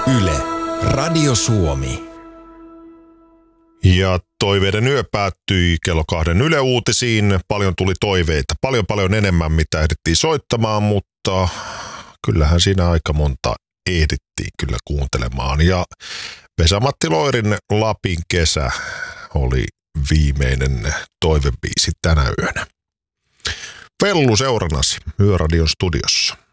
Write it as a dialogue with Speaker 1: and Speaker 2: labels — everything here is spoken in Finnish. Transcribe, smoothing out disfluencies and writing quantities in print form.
Speaker 1: Yle, Radio Suomi.
Speaker 2: Ja toiveiden yö päättyi kello 2 Yle Uutisiin. Paljon tuli toiveita, paljon enemmän mitä ehdittiin soittamaan, mutta kyllähän siinä aika monta ehdittiin kyllä kuuntelemaan. Ja Vesa-Matti Loirin Lapin kesä oli viimeinen toivebiisi tänä yönä. Vellu seurannasi Yöradion studiossa.